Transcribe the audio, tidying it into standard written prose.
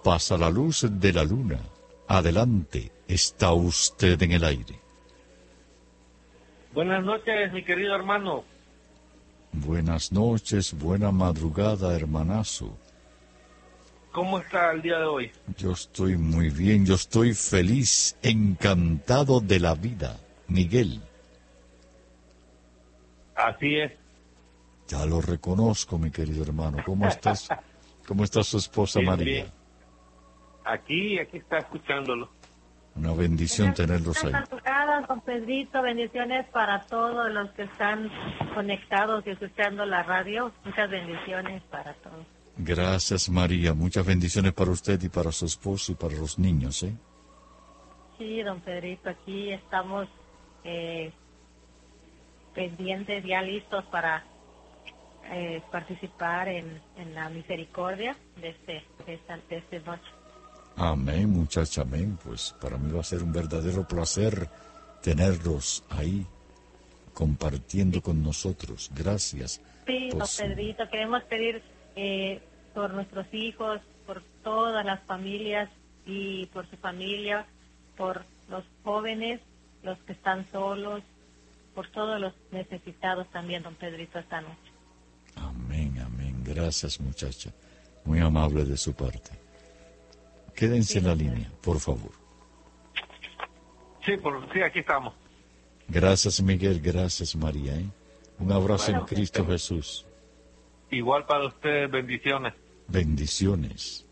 pasa la luz de la luna. Adelante, está usted en el aire. Buenas noches, mi querido hermano. Buenas noches, buena madrugada, hermanazo. ¿Cómo está el día de hoy? Yo estoy muy bien, yo estoy feliz, encantado de la vida. Miguel. Así es. Ya lo reconozco, mi querido hermano. ¿Cómo estás? ¿Cómo está su esposa Bien, María? bien. Aquí está escuchándolo. Una bendición tenerlos ahí. Buenas madrugadas, don Pedrito, bendiciones para todos los que están conectados y escuchando la radio. Muchas bendiciones para todos. Gracias, María. Muchas bendiciones para usted y para su esposo y para los niños, ¿eh? Sí, don Pedrito, aquí estamos pendientes, ya listos para participar en la misericordia de esta noche. Amén, muchacha, amén. Pues para mí va a ser un verdadero placer tenerlos ahí compartiendo con nosotros. Gracias. Sí, don Pedrito, queremos pedir por nuestros hijos, por todas las familias y por su familia, por los jóvenes, los que están solos, por todos los necesitados también, don Pedrito, esta noche. Amén, amén. Gracias, muchacha. Muy amable de su parte. Quédense en la línea, por favor. Sí, aquí estamos. Gracias, Miguel. Gracias, María. Un abrazo en Cristo Jesús. Igual para ustedes, bendiciones. Bendiciones.